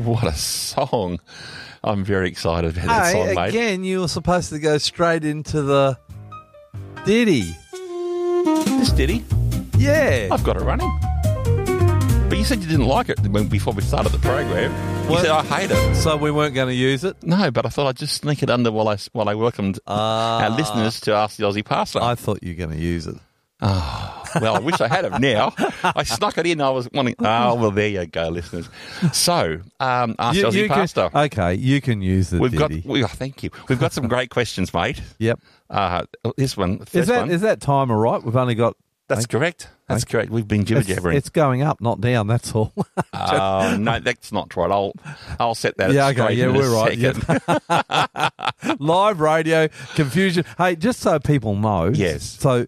What a song. I'm very excited about that song, mate. Again, you were supposed to go straight into the ditty. This ditty? Yeah. I've got it running. But you said you didn't like it before we started the program. You said, I hate it. So we weren't going to use it? No, but I thought I'd just sneak it under while I welcomed our listeners to Ask the Aussie Pastor. I thought you were going to use it. Oh, well, I wish I had it now. I snuck it in. I was wanting... Oh, well, there you go, listeners. So, Ask the Aussie Pastor. Okay, you can use the ditty. Thank you. We've got some great questions, mate. Yep. This one, Is that time all right? We've only got... That's correct. That's correct. We've been jibber-jabbering. It's going up, not down, that's all. No, that's not right. I'll set that straight in a second. Yeah. Live radio, confusion. Hey, just so people know. Yes. So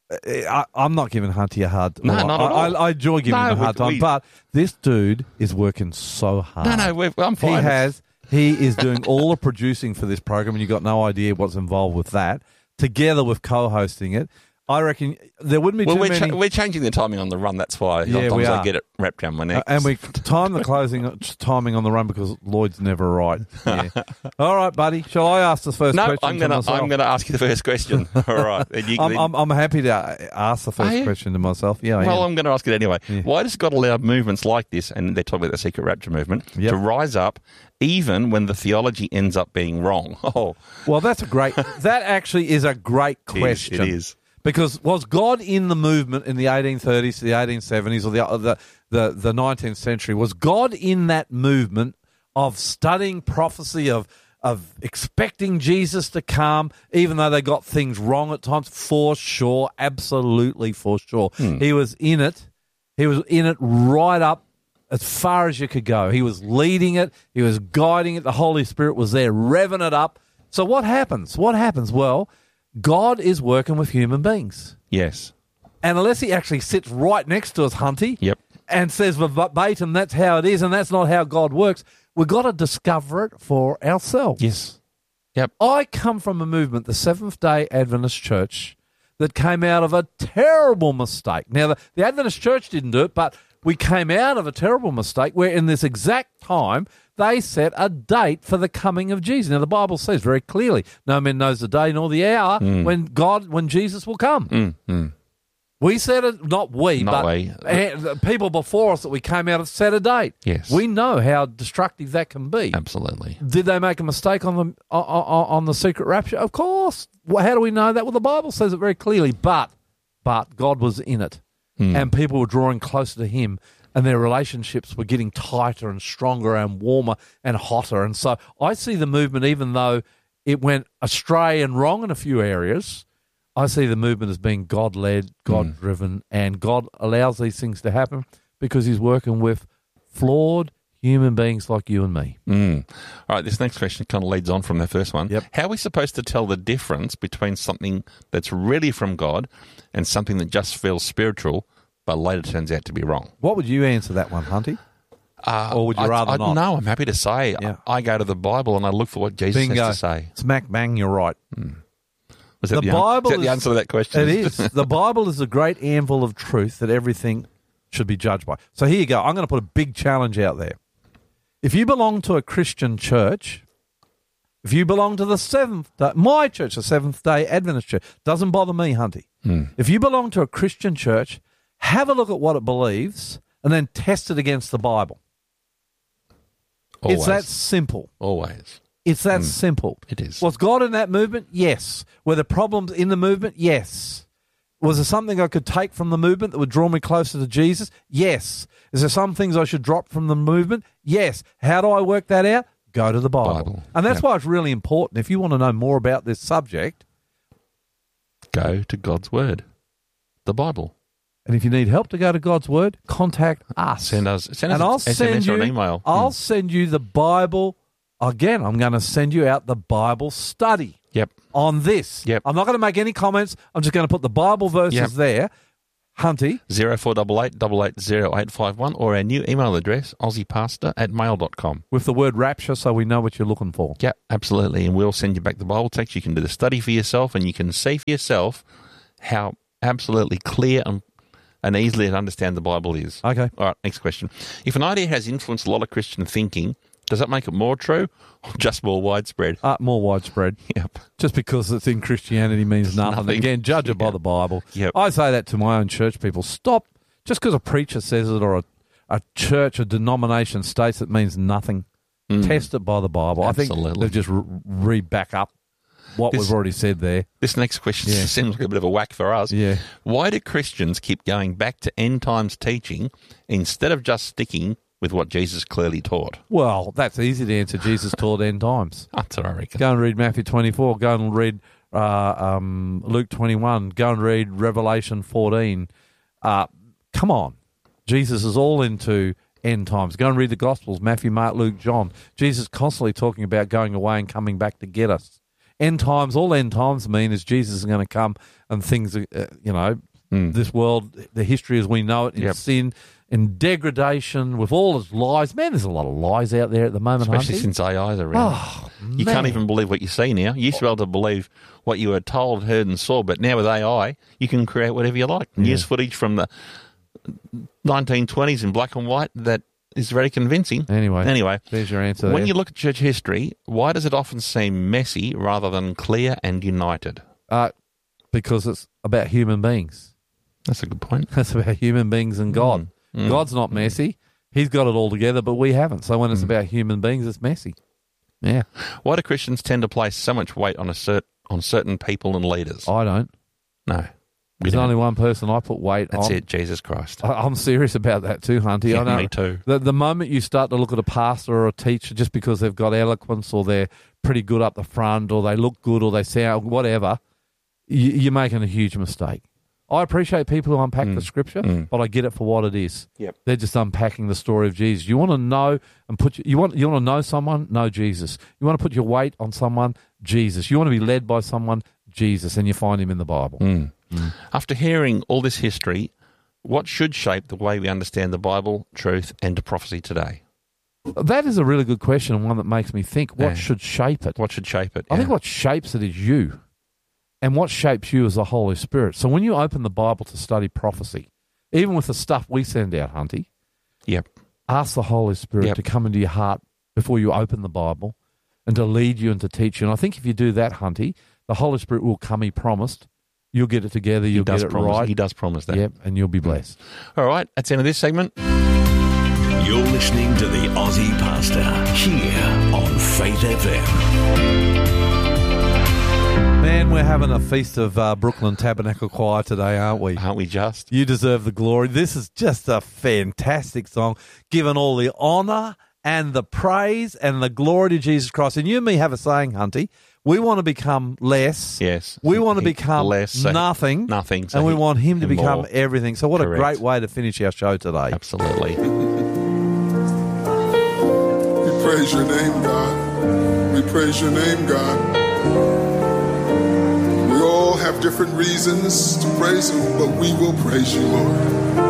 I'm not giving Hunty a hard time. No, not at all. I enjoy giving him a hard time, but this dude is working so hard. No, I'm fine. He is doing all the producing for this program, and you've got no idea what's involved with that, together with co-hosting it. I reckon there wouldn't be too many... We're changing the timing on the run. That's why sometimes I get it wrapped around my neck. And we time the closing timing on the run because Lloyd's never right. Yeah. All right, buddy. Shall I ask the first question? No, I'm going to ask you the first question. All right. I'm happy to ask the first question to myself. Yeah. Well, I'm going to ask it anyway. Yeah. Why does God allow movements like this, and they're talking about the secret rapture movement, to rise up even when the theology ends up being wrong? Oh, well, that actually is a great question. It is. Because was God in the movement in the 1830s to the 1870s or the 19th century? Was God in that movement of studying prophecy, of expecting Jesus to come, even though they got things wrong at times? For sure, absolutely for sure. He was in it. He was in it right up as far as you could go. He was leading it. He was guiding it. The Holy Spirit was there, revving it up. So what happens? Well, God is working with human beings. Yes. And unless he actually sits right next to us, Hunty, and says verbatim, that's how it is, and that's not how God works, we've got to discover it for ourselves. Yes. Yep. I come from a movement, the Seventh-day Adventist Church, that came out of a terrible mistake. Now, the Adventist Church didn't do it, but we came out of a terrible mistake where in this exact time they set a date for the coming of Jesus. Now, the Bible says very clearly, no man knows the day nor the hour when Jesus will come. We said it, not we. The people before us that we came out of set a date. Yes. We know how destructive that can be. Absolutely. Did they make a mistake on the secret rapture? Of course. How do we know that? Well, the Bible says it very clearly, but God was in it, and people were drawing closer to him, and their relationships were getting tighter and stronger and warmer and hotter. And so I see the movement, even though it went astray and wrong in a few areas, I see the movement as being God-led, God-driven, and God allows these things to happen because he's working with flawed human beings like you and me. All right, this next question kind of leads on from the first one. Yep. How are we supposed to tell the difference between something that's really from God and something that just feels spiritual but later turns out to be wrong? What would you answer that one, Hunty? Or would you rather not? No, I'm happy to say I go to the Bible and I look for what Jesus has to say. Smack bang, you're right. Was that the answer to that question? It is. The Bible is a great anvil of truth that everything should be judged by. So here you go. I'm going to put a big challenge out there. If you belong to a Christian church, if you belong to my church, the Seventh-day Adventist Church, doesn't bother me, Hunty. If you belong to a Christian church, have a look at what it believes and then test it against the Bible. Always. It's that simple. Always. It's that simple. It is. Was God in that movement? Yes. Were there problems in the movement? Yes. Was there something I could take from the movement that would draw me closer to Jesus? Yes. Is there some things I should drop from the movement? Yes. How do I work that out? Go to the Bible. And that's why it's really important. If you want to know more about this subject, go to God's Word, the Bible. And if you need help to go to God's Word, contact us. Send us an SMS or an email. I'll send you the Bible. Again, I'm going to send you out the Bible study on this. I'm not going to make any comments. I'm just going to put the Bible verses there. Hunty. 0488 880851 or our new email address, aussiepastor@mail.com. With the word rapture so we know what you're looking for. Yeah, absolutely. And we'll send you back the Bible text. You can do the study for yourself and you can see for yourself how absolutely clear and and easily to understand the Bible is. Okay. All right, next question. If an idea has influenced a lot of Christian thinking, does that make it more true or just more widespread? More widespread. Yep. Just because it's in Christianity means nothing. Again, judge it by the Bible. Yep. I say that to my own church people. Stop. Just because a preacher says it or a church, a denomination states it means nothing. Test it by the Bible. Absolutely. I think they've just re-back up what we've already said there. This next question seems like a bit of a whack for us. Yeah. Why do Christians keep going back to end times teaching instead of just sticking with what Jesus clearly taught? Well, that's easy to answer. Jesus taught end times. That's what I reckon. Go and read Matthew 24. Go and read Luke 21. Go and read Revelation 14. Come on. Jesus is all into end times. Go and read the Gospels, Matthew, Mark, Luke, John. Jesus constantly talking about going away and coming back to get us. End times, all end times mean is Jesus is going to come and things, this world, the history as we know it, in sin, in degradation, with all its lies. Man, there's a lot of lies out there at the moment, especially since AI's around. Oh, you can't even believe what you see now. You used to be able to believe what you were told, heard and saw, but now with AI, you can create whatever you like. News footage from the 1920s in black and white that is very convincing. Anyway, there's your answer. When you look at church history, why does it often seem messy rather than clear and united? Because it's about human beings. That's a good point. That's about human beings and God. God's not messy. He's got it all together, but we haven't. So when it's about human beings, it's messy. Yeah. Why do Christians tend to place so much weight on certain people and leaders? I don't. No. There's only one person I put weight on. That's it, Jesus Christ. I'm serious about that too, Hunty. Yeah, I know. Me too. The moment you start to look at a pastor or a teacher just because they've got eloquence or they're pretty good up the front or they look good or they sound whatever, you're making a huge mistake. I appreciate people who unpack the scripture, but I get it for what it is. Yep. They're just unpacking the story of Jesus. You want to know and you want to know someone? Know Jesus. You want to put your weight on someone? Jesus. You want to be led by someone? Jesus. And you find him in the Bible. After hearing all this history, what should shape the way we understand the Bible, truth, and prophecy today? That is a really good question and one that makes me think, what should shape it? What should shape it? I think what shapes it is you. And what shapes you is the Holy Spirit. So when you open the Bible to study prophecy, even with the stuff we send out, Hunty, ask the Holy Spirit to come into your heart before you open the Bible and to lead you and to teach you. And I think if you do that, Hunty, the Holy Spirit will come, he promised. You'll get it together, you'll get it right. He does promise that. Yep, and you'll be blessed. All right, that's the end of this segment. You're listening to the Aussie Pastor here on Faith FM. Man, we're having a feast of Brooklyn Tabernacle Choir today, aren't we? Aren't we just? You deserve the glory. This is just a fantastic song, giving all the honour and the praise and the glory to Jesus Christ. And you and me have a saying, Hunty, we want to become less. Yes. We want to become less, nothing. Nothing. And we want him to become more. everything. So what Correct. a great way to finish our show today. Absolutely. We praise your name, God. We praise your name, God. We all have different reasons to praise him, but we will praise you, Lord.